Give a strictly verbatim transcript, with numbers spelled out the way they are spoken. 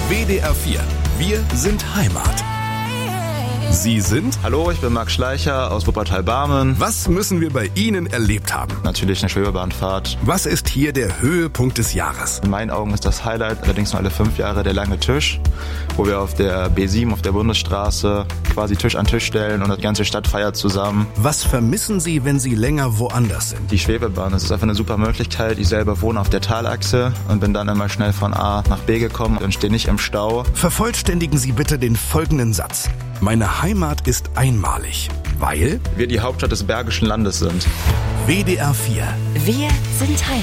W D R vier. Wir sind Heimat. Sie sind? Hallo, ich bin Max Schleicher aus Wuppertal-Barmen. Was müssen wir bei Ihnen erlebt haben? Natürlich eine Schwebebahnfahrt. Was ist hier der Höhepunkt des Jahres? In meinen Augen ist das Highlight allerdings nur alle fünf Jahre der lange Tisch, wo wir auf der B sieben, auf der Bundesstraße, quasi Tisch an Tisch stellen und die ganze Stadt feiert zusammen. Was vermissen Sie, wenn Sie länger woanders sind? Die Schwebebahn, das ist einfach eine super Möglichkeit. Ich selber wohne auf der Talachse und bin dann immer schnell von A nach B gekommen und stehe nicht im Stau. Vervollständigen Sie bitte den folgenden Satz. Meine Heimat ist einmalig, weil wir die Hauptstadt des Bergischen Landes sind. W D R vier. Wir sind Heimat.